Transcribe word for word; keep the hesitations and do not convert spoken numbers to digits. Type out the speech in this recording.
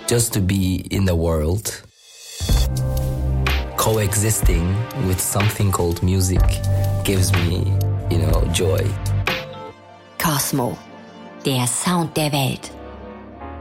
just to be in the world, coexisting with something called music gives me, you know, joy. Cosmo, der Sound der Welt.